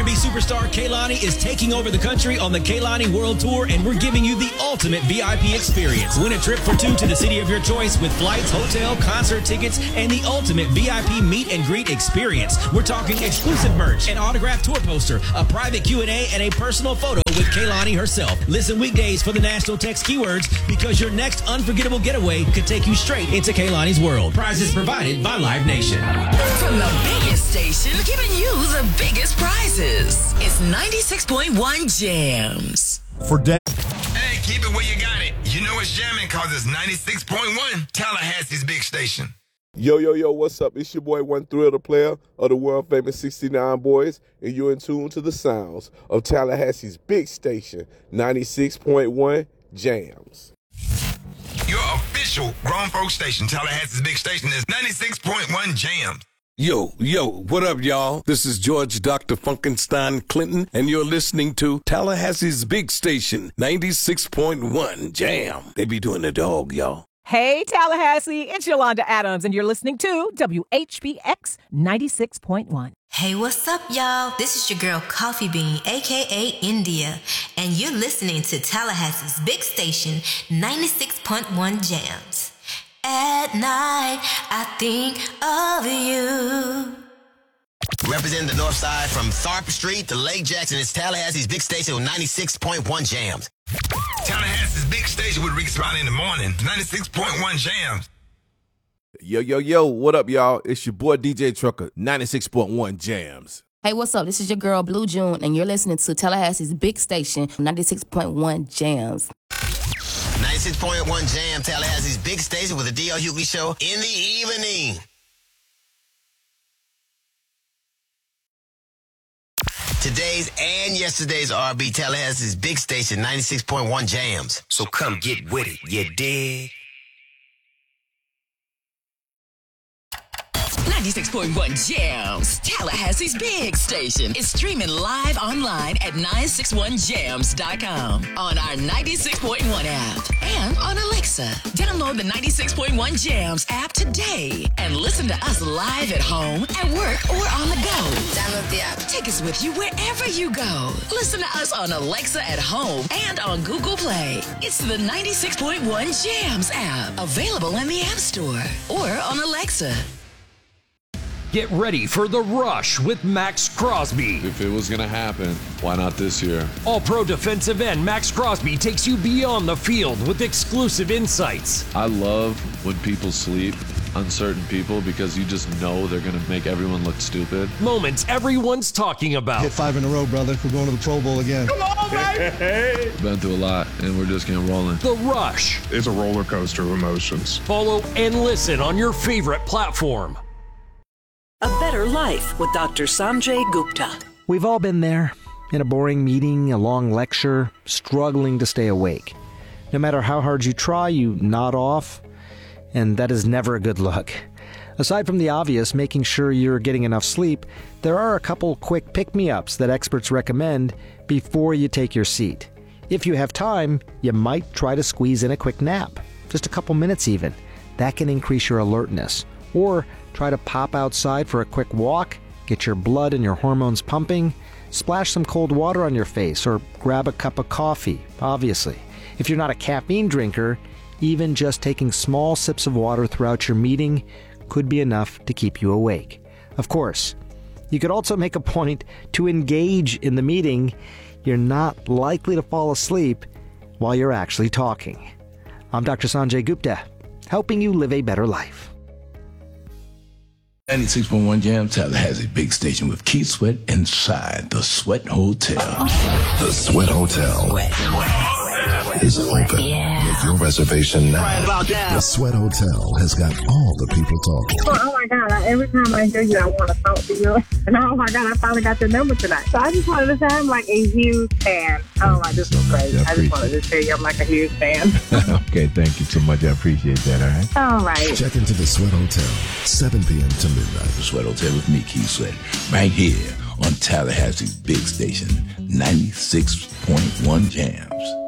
R&B superstar Kehlani is taking over the country on the Kehlani World Tour, and we're giving you the ultimate VIP experience. Win a trip for two to the city of your choice with flights, hotel, concert tickets, and the ultimate VIP meet and greet experience. We're talking exclusive merch, an autographed tour poster, a private Q&A, and a personal photo with Kehlani herself. Listen weekdays for the national text keywords, because your next unforgettable getaway could take you straight into Kehlani's world. Prizes provided by Live Nation. From the biggest station, giving you the biggest prizes. It's 96.1 Jams. For day. Hey, keep it where you got it. You know it's jamming because it's 96.1 Tallahassee's big station. Yo, what's up? It's your boy, One Thrill, the player of the world-famous 69 Boys, and you're in tune to the sounds of Tallahassee's big station, 96.1 Jams. Your official grown folk station, Tallahassee's big station, is 96.1 Jams. Yo, what up, y'all? This is George Dr. Funkenstein Clinton, and you're listening to Tallahassee's big station, 96.1 Jam. They be doing the dog, y'all. Hey, Tallahassee, it's Yolanda Adams, and you're listening to WHBX 96.1. Hey, what's up, y'all? This is your girl, Coffee Bean, a.k.a. India, and you're listening to Tallahassee's big station, 96.1 Jams. At night, I think of you. Representing the north side from Tharp Street to Lake Jackson, it's Tallahassee's big station with 96.1 Jams. Tallahassee's big station with Rick Spot in the morning, 96.1 Jams. Yo, what up, y'all? It's your boy, DJ Trucker, 96.1 Jams. Hey, what's up? This is your girl, Blue June, and you're listening to Tallahassee's big station, 96.1 Jams. 96.1 Jam, Tallahassee's big station with the D.L. Hughley Show in the evening. Today's and yesterday's R&B, Tallahassee's big station, 96.1 Jams. So come get with it, you dig? 96.1 Jams, Tallahassee's big station, is streaming live online at 961jams.com, on our 96.1 app, and on Alexa. Download the 96.1 Jams app today and listen to us live at home, at work, or on the go. Download the app. Take us with you wherever you go. Listen to us on Alexa at home and on Google Play. It's the 96.1 Jams app, available in the App Store or on Alexa. Get ready for The Rush with Max Crosby. If it was going to happen, why not this year? All-pro defensive end Max Crosby takes you beyond the field with exclusive insights. I love when people sleep on certain people because you just know they're going to make everyone look stupid. Moments everyone's talking about. Hit 5 in a row, brother. We're going to the Pro Bowl again. Come on, baby! Been through a lot, and we're just getting rolling. The Rush. It's a roller coaster of emotions. Follow and listen on your favorite platform. A Better Life with Dr. Sanjay Gupta. We've all been there, in a boring meeting, a long lecture, struggling to stay awake. No matter how hard you try, you nod off, and that is never a good look. Aside from the obvious, making sure you're getting enough sleep, there are a couple quick pick-me-ups that experts recommend before you take your seat. If you have time, you might try to squeeze in a quick nap, just a couple minutes even. That can increase your alertness. Or try to pop outside for a quick walk, get your blood and your hormones pumping, splash some cold water on your face, or grab a cup of coffee, obviously. If you're not a caffeine drinker, even just taking small sips of water throughout your meeting could be enough to keep you awake. Of course, you could also make a point to engage in the meeting. You're not likely to fall asleep while you're actually talking. I'm Dr. Sanjay Gupta, helping you live a better life. 96.1 Jam, Tallahassee big station with Keith Sweat inside the Sweat Hotel. The Sweat Hotel is open. Make your reservation now. Right about now. The Sweat Hotel has got all the people talking. Oh my God, every time I hear you, I want to talk to you. And oh my God, I finally got your number tonight. So I just wanted to say I'm like a huge fan. Oh my, this was crazy. I just wanted to tell you I'm like a huge fan. Okay, thank you so much. I appreciate that, all right? All right. Check into the Sweat Hotel, 7 p.m. to midnight. The Sweat Hotel with me, Keith Sweat, right here on Tallahassee's big station, 96.1 Jams.